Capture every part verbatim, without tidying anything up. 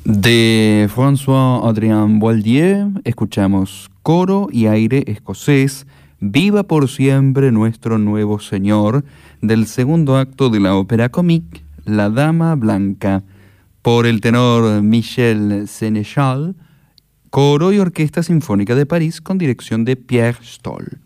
De François-Adrien Boieldieu escuchamos Coro y aire escocés, Viva por siempre nuestro nuevo señor, del segundo acto de la ópera comique La Dama Blanca, por el tenor Michel Sénéchal, coro y orquesta sinfónica de París con dirección de Pierre Stoll.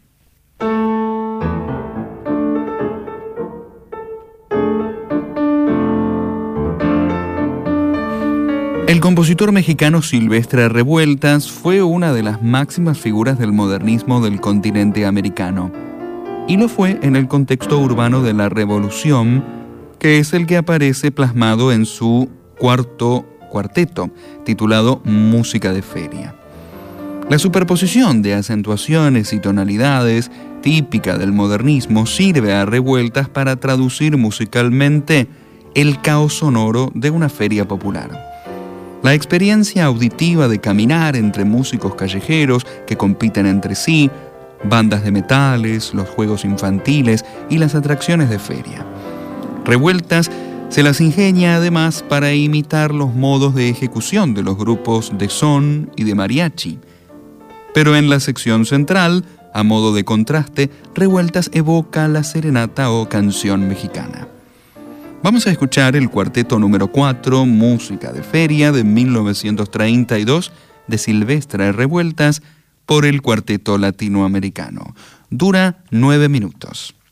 El compositor mexicano Silvestre Revueltas fue una de las máximas figuras del modernismo del continente americano, y lo fue en el contexto urbano de la Revolución, que es el que aparece plasmado en su cuarto cuarteto, titulado Música de Feria. La superposición de acentuaciones y tonalidades típica del modernismo sirve a Revueltas para traducir musicalmente el caos sonoro de una feria popular. La experiencia auditiva de caminar entre músicos callejeros que compiten entre sí, bandas de metales, los juegos infantiles y las atracciones de feria. Revueltas se las ingenia además para imitar los modos de ejecución de los grupos de son y de mariachi. Pero en la sección central, a modo de contraste, Revueltas evoca la serenata o canción mexicana. Vamos a escuchar el cuarteto número cuatro, Música de Feria, de mil novecientos treinta y dos, de Silvestre Revueltas, por el Cuarteto Latinoamericano. Dura nueve minutos.